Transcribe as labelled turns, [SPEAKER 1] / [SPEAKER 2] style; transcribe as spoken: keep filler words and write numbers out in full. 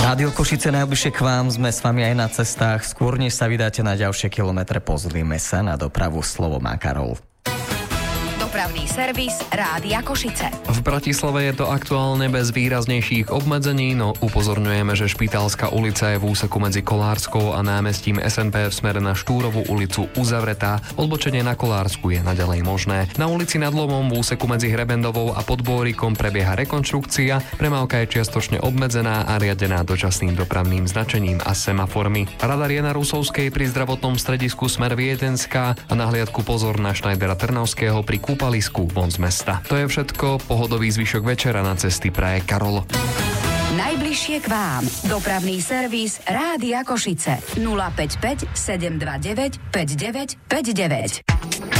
[SPEAKER 1] Rádio Košice najbližšie k vám, sme s vami aj na cestách. Skôr než sa vydáte na ďalšie kilometre, pozrime sa na dopravu. Slovo má Karol.
[SPEAKER 2] Dopravný servis Rádia Košice.
[SPEAKER 3] V Bratislave je to aktuálne bez výraznejších obmedzení, no upozorňujeme, že Špitálska ulica je v úseku medzi Kolárskou a námestím es en pé v smere na Štúrovú ulicu uzavretá. Odbočenie na Kolársku je naďalej možné. Na ulici Nad Lomom v úseku medzi Hrebendovou a Podbórikom prebieha rekonštrukcia. Premávka je čiastočne obmedzená a riadená dočasným dopravným značením a semaformi. Radar je na Rusovskej pri zdravotnom stredisku smer Viedenská a na hliadku pozor na Šnajdera Trnavského pri kúpalisku von z mesta. To je všetko, pohodový zvyšok večera na cesty praje Karol.
[SPEAKER 2] Najbližšie k vám. Dopravný servis Rádia Košice. nula päť päť sedem dva deväť päť deväť päť deväť.